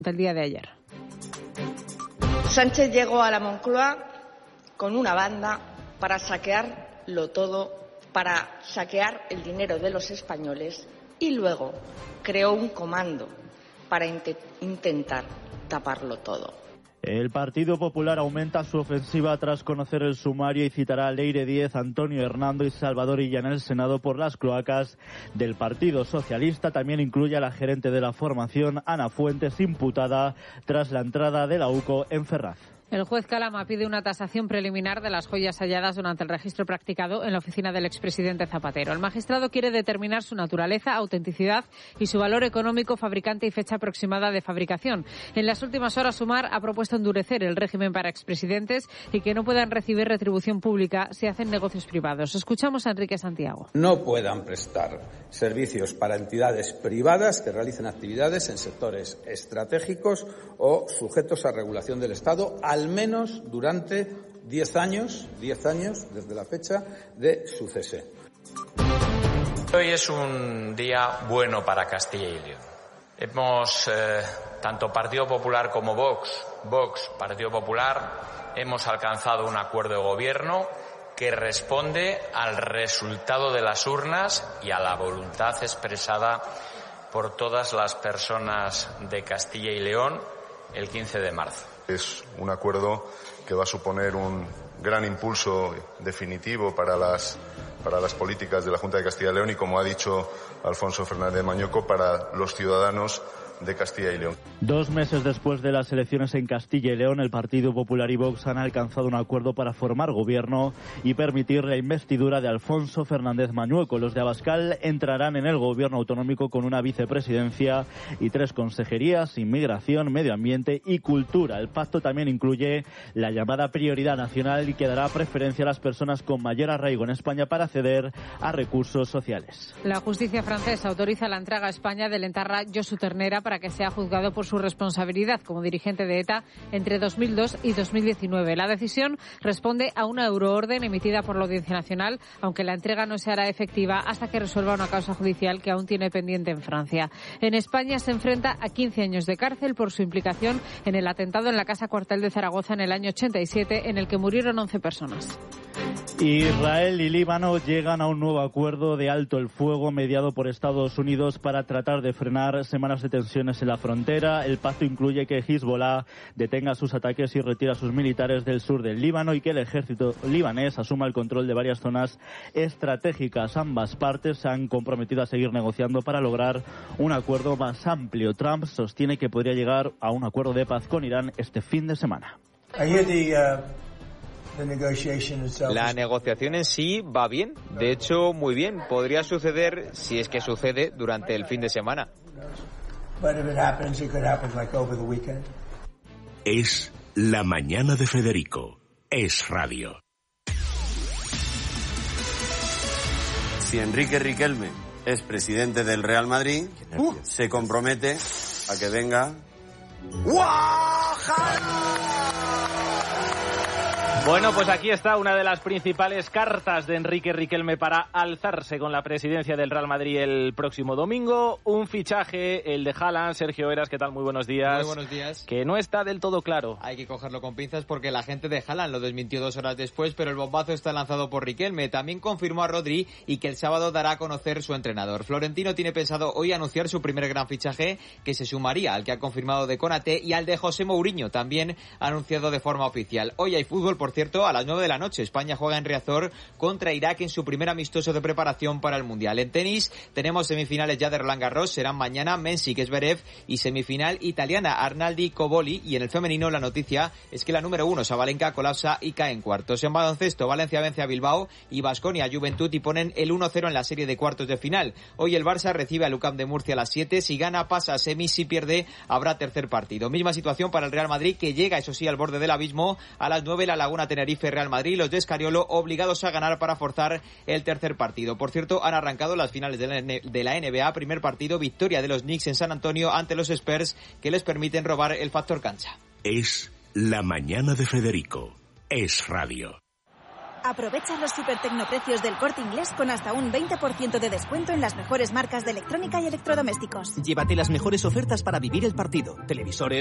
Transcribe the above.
el día de ayer. Sánchez llegó a la Moncloa con una banda para saquearlo todo, para saquear el dinero de los españoles, y luego creó un comando para intentar taparlo todo. El Partido Popular aumenta su ofensiva tras conocer el sumario y citará a Leire Díez, Antonio Hernando y Salvador Illa en el Senado por las cloacas del Partido Socialista. También incluye a la gerente de la formación, Ana Fuentes, imputada tras la entrada de la UCO en Ferraz. El juez Calama pide una tasación preliminar de las joyas halladas durante el registro practicado en la oficina del expresidente Zapatero. El magistrado quiere determinar su naturaleza, autenticidad y su valor económico, fabricante y fecha aproximada de fabricación. En las últimas horas, Sumar ha propuesto endurecer el régimen para expresidentes y que no puedan recibir retribución pública si hacen negocios privados. Escuchamos a Enrique Santiago. No puedan prestar servicios para entidades privadas que realicen actividades en sectores estratégicos o sujetos a regulación del Estado, al menos durante 10 años desde la fecha de su cese. Hoy es un día bueno para Castilla y León. Hemos, tanto Partido Popular como Vox, Partido Popular, hemos alcanzado un acuerdo de gobierno que responde al resultado de las urnas y a la voluntad expresada por todas las personas de Castilla y León el 15 de marzo. Es un acuerdo que va a suponer un gran impulso definitivo para las políticas de la Junta de Castilla y León y, como ha dicho Alfonso Fernández Mañueco, para los ciudadanos de Castilla y León. 2 meses después de las elecciones en Castilla y León, el Partido Popular y Vox han alcanzado un acuerdo para formar gobierno y permitir la investidura de Alfonso Fernández Mañueco. Los de Abascal entrarán en el gobierno autonómico con una vicepresidencia y 3 consejerías: inmigración, medio ambiente y cultura. El pacto también incluye la llamada prioridad nacional y que dará preferencia a las personas con mayor arraigo en España para acceder a recursos sociales. La justicia francesa autoriza la entrega a España del etarra Josu Ternera para que sea juzgado por su responsabilidad como dirigente de ETA entre 2002 y 2019. La decisión responde a una euroorden emitida por la Audiencia Nacional, aunque la entrega no se hará efectiva hasta que resuelva una causa judicial que aún tiene pendiente en Francia. En España se enfrenta a 15 años de cárcel por su implicación en el atentado en la Casa Cuartel de Zaragoza en el año 87, en el que murieron 11 personas. Israel y Líbano llegan a un nuevo acuerdo de alto el fuego mediado por Estados Unidos para tratar de frenar semanas de tensiones en la frontera. El pacto incluye que Hezbollah detenga sus ataques y retire a sus militares del sur del Líbano y que el ejército libanés asuma el control de varias zonas estratégicas. Ambas partes se han comprometido a seguir negociando para lograr un acuerdo más amplio. Trump sostiene que podría llegar a un acuerdo de paz con Irán este fin de semana. La negociación en sí va bien, de hecho muy bien. Podría suceder, si es que sucede, durante el fin de semana. Es la mañana de Federico. Es radio. Si Enrique Riquelme es presidente del Real Madrid, se compromete a que venga... Bueno, pues aquí está una de las principales cartas de Enrique Riquelme para alzarse con la presidencia del Real Madrid el próximo domingo. Un fichaje, el de Haaland. Sergio Heras, ¿qué tal? Muy buenos días. Muy buenos días. Que no está del todo claro. Hay que cogerlo con pinzas porque la gente de Haaland lo desmintió 2 horas después, pero el bombazo está lanzado por Riquelme. También confirmó a Rodri y que el sábado dará a conocer su entrenador. Florentino tiene pensado hoy anunciar su primer gran fichaje, que se sumaría al que ha confirmado de Konaté y al de José Mourinho, también anunciado de forma oficial. Hoy hay fútbol, por cierto, a las 9 de la noche. España juega en Riazor contra Irak en su primer amistoso de preparación para el Mundial. En tenis tenemos semifinales ya de Roland Garros, serán mañana Mensik-Zverev y semifinal italiana Arnaldi-Cobolli. Y en el femenino la noticia es que la número 1, Sabalenka, colapsa y cae en cuartos. En baloncesto, Valencia vence a Bilbao y Baskonia Juventud y ponen el 1-0 en la serie de cuartos de final. Hoy el Barça recibe al UCAM de Murcia a las 7. Si gana pasa a semis, si pierde habrá tercer partido. Misma situación para el Real Madrid, que llega eso sí al borde del abismo. A las 9 la Laguna Tenerife Real Madrid, los de Escariolo obligados a ganar para forzar el tercer partido. Por cierto, han arrancado las finales de la NBA. Primer partido, victoria de los Knicks en San Antonio ante los Spurs, que les permiten robar el factor cancha. Es la mañana de Federico. Es radio. Aprovecha los supertecnoprecios del Corte Inglés con hasta un 20% de descuento en las mejores marcas de electrónica y electrodomésticos. Llévate las mejores ofertas para vivir el partido. Televisores,